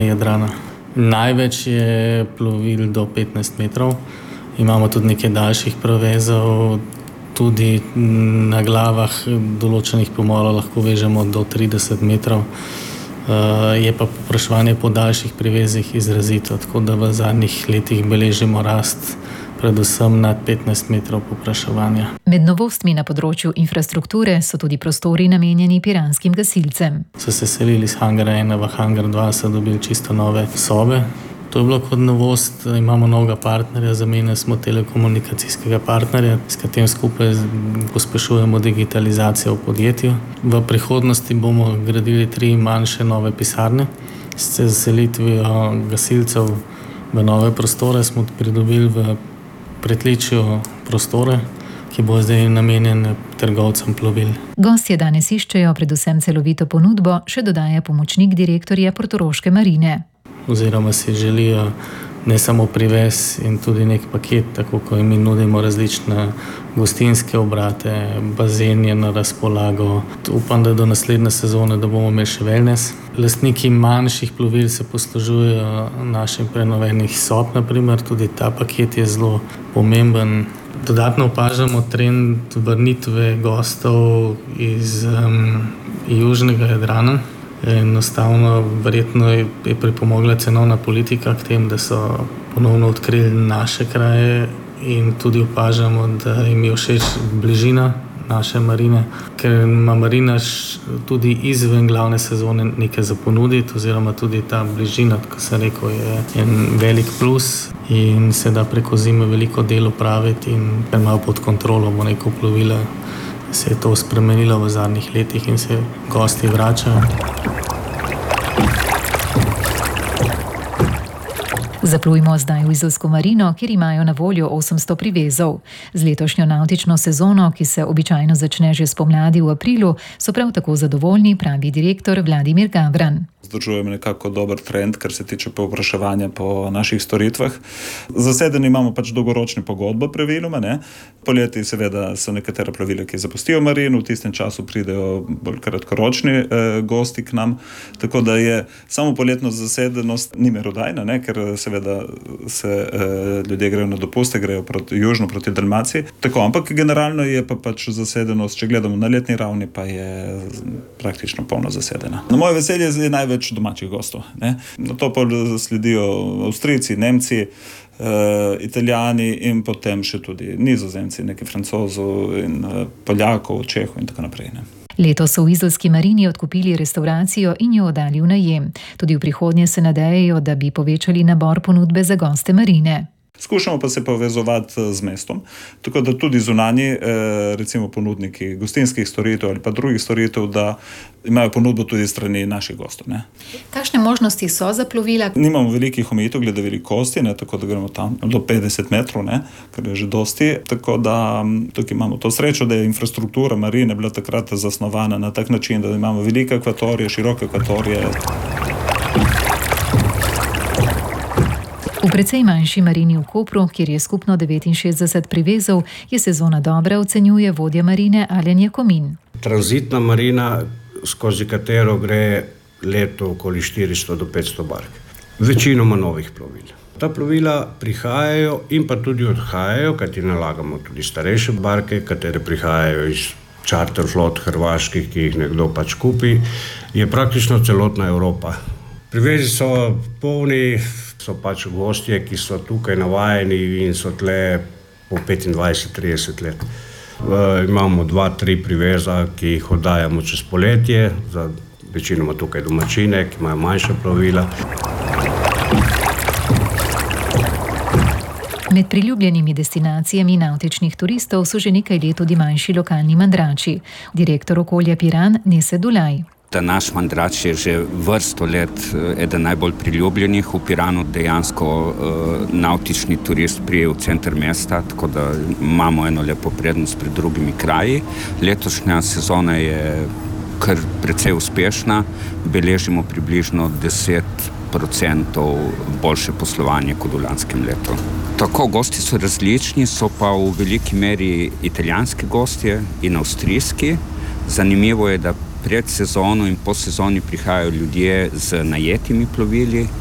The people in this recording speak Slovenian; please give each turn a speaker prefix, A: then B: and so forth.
A: Jadrana. Največ je plovil do 15 metrov. Imamo tudi nekaj daljših provezov, tudi na glavah določenih pomolov lahko vežemo do 30 metrov. Je pa povpraševanje po daljših privezih izrazito, tako da v zadnjih letih beležimo rast predvsem nad 15 metrov povpraševanja.
B: Med novostmi na področju infrastrukture so tudi prostori namenjeni piranskim gasilcem.
A: So se selili iz hangara 1 v hangar 2, so dobili čisto nove sobe. To je bilo kot novost, imamo novega partnerja, zamenjali smo telekomunikacijskega partnerja, s katerim skupaj pospešujemo digitalizacijo v podjetju. V prihodnosti bomo gradili 3 manjše nove pisarne. S selitvijo gasilcev v nove prostore smo pridobili v Pritličju prostore, ki bo zdaj namenjen trgovcem plovil.
B: Gostje danes iščejo predvsem celovito ponudbo, še dodaja pomočnik direktorja portoroške marine.
A: Oziroma si želijo ne samo privez in tudi nek paket, tako kot mi nudimo različne gostinske obrate, bazen je na razpolago. Upam, da do naslednje sezone, da bomo imeli še wellness. Lastniki manjših plovil se poslužujejo naših prenovenih sob, naprimer, tudi ta paket je zelo pomemben. Dodatno opažamo trend vrnitve gostov iz južnega Jadrana. Enostavno, verjetno je pripomogla cenovna politika k tem, da so ponovno odkrili naše kraje in tudi opažamo, da jim je všeč bližina naše marine, ker ima marina tudi izven glavne sezone nekaj za ponuditi, oziroma tudi ta bližina, kot sem rekel, je en velik plus in se da preko zime veliko delo opraviti in malo pod kontrolo bo neko plovila. Se je to spremenilo v zadnjih letih in se gosti vračajo.
B: Zaplujmo zdaj v Izolsko marino, kjer imajo na voljo 800 privezov. Z letošnjo navtično sezono, ki se običajno začne že spomladi v aprilu, so prav tako zadovoljni, pravi direktor Vladimir Gavran.
C: Vzdržujemo nekako dober trend, kar se tiče povpraševanja po naših storitvah. Zasedeni imamo dolgoročne pogodbe praviloma, ne. Poleti seveda so nekatera plovila, ki zapustijo marino, v tistem času pridejo bolj kratkoročni gosti k nam, tako da je samo poletno zasedenost ni merodajna, ne, ker seveda se ljudje grejo na dopuste, grejo južno proti Dalmaciji. Tako, ampak generalno je pa zasedenost, če gledamo na letni ravni, pa je praktično polno zasedena. Na moje veselje je največ domačih gostov, ne. Na to pa sledijo Avstrijci, Nemci, Italijani in potem še tudi Nizozemci, nekaj Francozov in Poljakov, Čehov in tako naprej, ne.
B: Letos so v Izolski marini odkupili restavracijo in jo oddali v najem. Tudi v prihodnje se nadejajo, da bi povečali nabor ponudbe za goste marine.
C: Skušamo pa se povezovati z mestom, tako da tudi zunanji, recimo ponudniki gostinskih storitev ali pa drugih storitev, da imajo ponudbo tudi strani naših gostov, ne.
B: Kakšne možnosti so za plovila?
C: Nimamo velikih omejitev glede velikosti, ne, tako da gremo tam do 50 metrov, ne, kar je že dosti, tako da tukaj imamo to srečo, da je infrastruktura marine bila takrat zasnovana na tak način, da imamo velike akvatorije, široke akvatorije.
B: V precej manjši marini v Kopru, kjer je skupno 69 privezov, je sezona dobra, ocenjuje vodja marine Alen Jakomin.
D: Tranzitna marina, skozi katero gre leto okoli 400 do 500 bark. Večinoma novih plovil. Ta plovila prihajajo in pa tudi odhajajo, kajti nalagamo tudi starejše barke, katere prihajajo iz čarter flot hrvaških, ki jih nekdo pač kupi, je praktično celotna Evropa. Privezi so polni, so pač gostje, ki so tukaj navajeni in so tle po 25-30 let. Imamo 2-3 priveza, ki jih oddajamo čez poletje, za večinoma tukaj domačine, ki imajo manjša plovila.
B: Med priljubljenimi destinacijami navtičnih turistov so že nekaj let tudi manjši lokalni mandrači. Direktor Okolja Piran Nese Dulaj.
E: Ta naš mandrač je že vrsto let eden najbolj priljubljenih v Piranu, dejansko navtični turist prije v center mesta, tako da imamo eno lepo prednost pred drugimi kraji. Letošnja sezona je kar precej uspešna, beležimo približno 10% boljše poslovanje kot v lanskem letu. Tako, gosti so različni, so pa v veliki meri italijanski gostje in avstrijski. Zanimivo je, da pred sezono in po sezoni prihajajo ljudje z najetimi plovili,